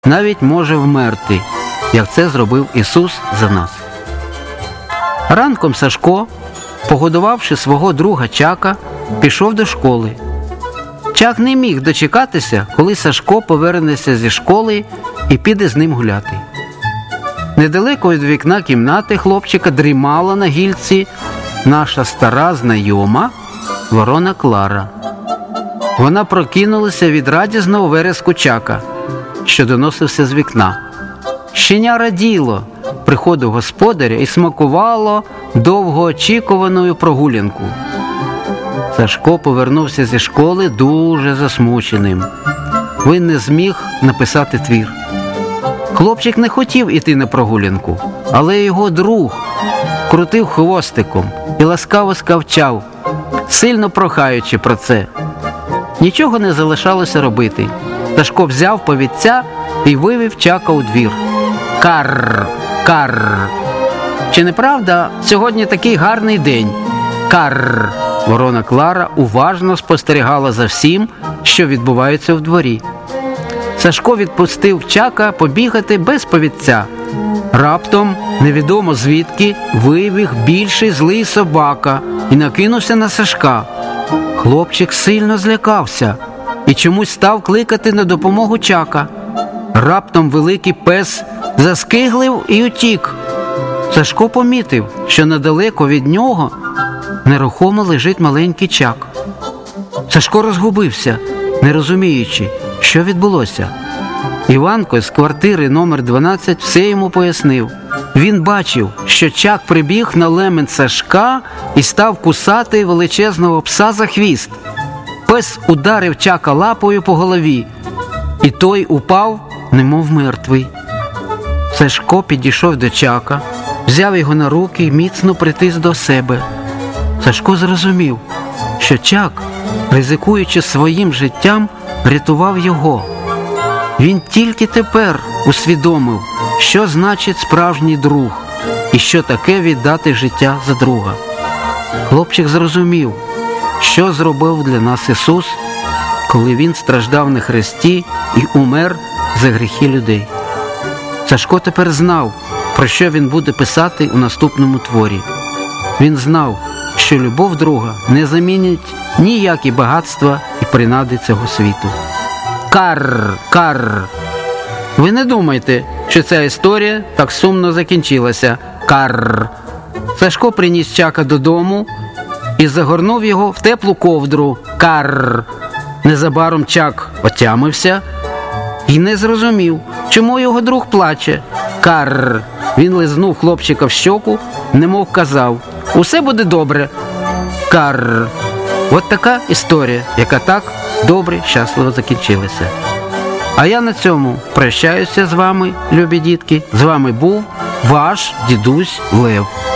навіть може вмерти, як це зробив Ісус за нас. Ранком Сашко, погодувавши свого друга Чака, пішов до школи. Чак не міг дочекатися, коли Сашко повернеться зі школи і піде з ним гуляти. Недалеко від вікна кімнати хлопчика дрімала на гільці наша стара знайома ворона Клара. Вона прокинулася від радісного вереску Чака, що доносився з вікна. Щеня раділо приходу господаря і смакувало довгоочікуваною прогулянку. Сашко повернувся зі школи дуже засмученим. Він не зміг написати твір. Хлопчик не хотів іти на прогулянку, але його друг крутив хвостиком і ласкаво скавчав, сильно прохаючи про це. Нічого не залишалося робити. Сашко взяв повідця і вивів Чака у двір. Карр, карр. Чи не правда, сьогодні такий гарний день? Карр. Ворона Клара уважно спостерігала за всім, що відбувається в дворі. Сашко відпустив Чака побігати без повідця. Раптом, невідомо звідки, вибіг більший злий собака і накинувся на Сашка. Хлопчик сильно злякався і чомусь став кликати на допомогу Чака. Раптом великий пес заскиглив і утік. Сашко помітив, що недалеко від нього нерухомо лежить маленький Чак. Сашко розгубився, не розуміючи, що відбулося. Іванко з квартири номер 12 все йому пояснив. Він бачив, що Чак прибіг на лемент Сашка і став кусати величезного пса за хвіст. Пес ударив Чака лапою по голові, і той упав, немов мертвий. Сашко підійшов до Чака, взяв його на руки і міцно притис до себе. Сашко зрозумів, що Чак, ризикуючи своїм життям, рятував його. Він тільки тепер усвідомив, що значить справжній друг і що таке віддати життя за друга. Хлопчик зрозумів, що зробив для нас Ісус, коли Він страждав на хресті і умер за гріхи людей. Сашко тепер знав, про що він буде писати у наступному творі. Він знав, що любов друга не замінить ніякі багатства і принади цього світу. Карр, карр. Ви не думайте, що ця історія так сумно закінчилася. Карр. Сашко приніс Чака додому і загорнув його в теплу ковдру. Карр. Незабаром Чак отямився і не зрозумів, чому його друг плаче. Карр. Він лизнув хлопчика в щоку, немов казав: «Усе буде добре». Карр. От така історія, яка так добре, щасливо закінчилася. А я на цьому прощаюся з вами, любі дітки. З вами був ваш дідусь Лев.